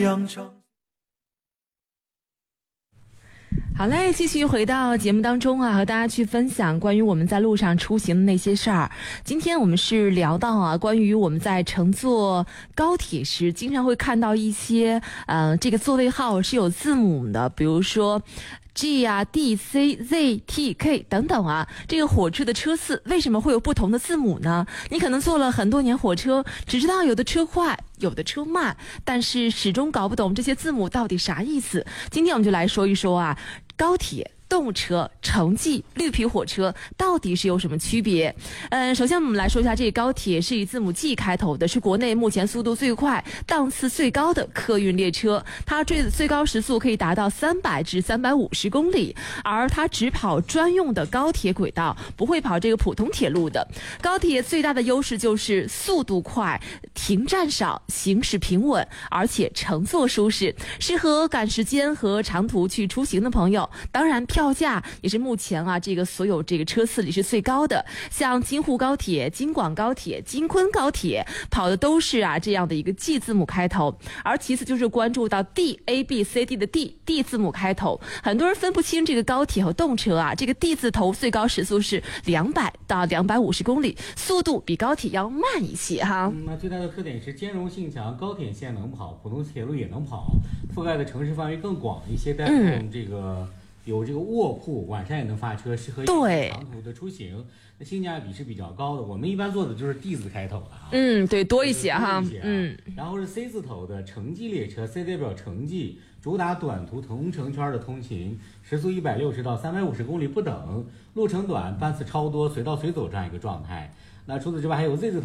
好嘞，继续回到节目当中啊，和大家去分享关于我们在路上出行的那些事儿。今天我们是聊到啊，关于我们在乘坐高铁时，经常会看到一些这个座位号是有字母的，比如说G 啊、D、C、Z、T、K 等等啊，这个火车的车次为什么会有不同的字母呢？你可能坐了很多年火车，只知道有的车快，有的车慢，但是始终搞不懂这些字母到底啥意思。今天我们就来说一说啊，高铁、动车、城际、绿皮火车到底是有什么区别？首先我们来说一下，这个高铁是以字母 G 开头的，是国内目前速度最快、档次最高的客运列车，它最高时速可以达到300至350公里，而它只跑专用的高铁轨道，不会跑这个普通铁路的。高铁最大的优势就是速度快、停站少、行驶平稳，而且乘坐舒适，适合赶时间和长途去出行的朋友。当然票价也是目前啊这个所有这个车次里是最高的，像京沪高铁、京广高铁、京昆高铁跑的都是啊这样的一个 G 字母开头，而其次就是关注到 D、A、B、C、D 的 D 字母开头。很多人分不清这个高铁和动车啊，这个 D 字头最高时速是200到250公里，速度比高铁要慢一些哈。 那最大的特点是兼容性强，高铁线能跑，普通铁路也能跑，覆盖的城市范围更广一些，带动这个。有这个卧铺，晚上也能发车，适合长途的出行，那性价比是比较高的。我们一般坐的就是 D 字开头的啊， 对，多一些哈， 然后是 C 字头的城际列车 ，C 代表城际，主打短途同城圈的通勤，时速160到350公里不等，路程短，班次超多，随到随走这样一个状态。那除此之外，还有 Z 字头。